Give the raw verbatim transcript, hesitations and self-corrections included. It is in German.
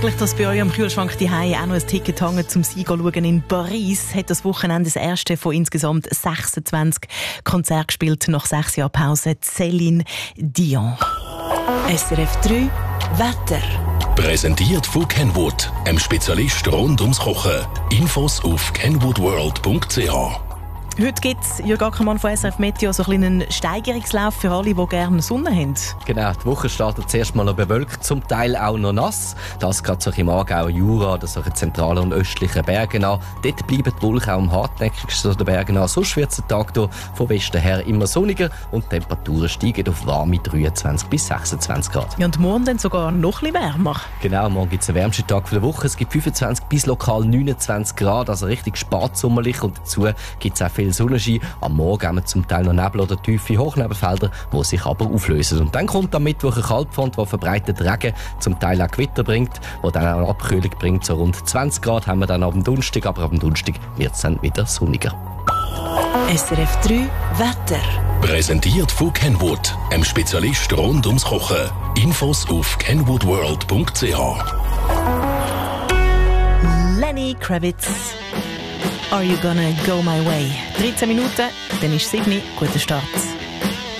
Gleich, dass bei euch am Kühlschrank die Hause auch noch ein Ticket hängt zum Sieger schauen in Paris, hat das Wochenende das erste von insgesamt sechsundzwanzig Konzerten gespielt nach sechs Jahren Pause. Céline Dion. S R F drei Wetter. Präsentiert von Kenwood, einem Spezialist rund ums Kochen. Infos auf kenwood world punkt c h. Heute gibt es, Jürg Ackermann von S R F Meteo, so ein einen Steigerungslauf für alle, die gerne Sonne haben. Genau, die Woche startet zuerst mal noch bewölkt, zum Teil auch noch nass. Das gerade so im Aargau, Jura, das solche zentralen und östlichen Bergen an. Dort bleiben die Wolken auch am hartnäckigsten der Bergen an. Sonst wird der Tag hier von Westen her immer sonniger und die Temperaturen steigen auf warme dreiundzwanzig bis sechsundzwanzig Grad. Ja, und morgen dann sogar noch ein bisschen wärmer. Genau, morgen gibt es den wärmsten Tag der Woche. Es gibt fünfundzwanzig bis lokal neunundzwanzig Grad, also richtig spatsommerlich. Und dazu gibt es auch viel Sonnenschein. Am Morgen haben wir zum Teil noch Nebel oder tiefe Hochnebelfelder, die sich aber auflösen. Und dann kommt am Mittwoch eine Kaltfront, die verbreitet Regen, zum Teil auch Gewitter bringt, die dann auch eine Abkühlung bringt. So rund zwanzig Grad haben wir dann ab dem Donnerstag, aber ab dem Donnerstag wird es dann wieder sonniger. S R F drei Wetter. Präsentiert von Kenwood, einem Spezialist rund ums Kochen. Infos auf kenwood world punkt c h. Lenny Kravitz. Are you gonna go my way? dreizehn Minuten, dann ist sieben. Guten Start.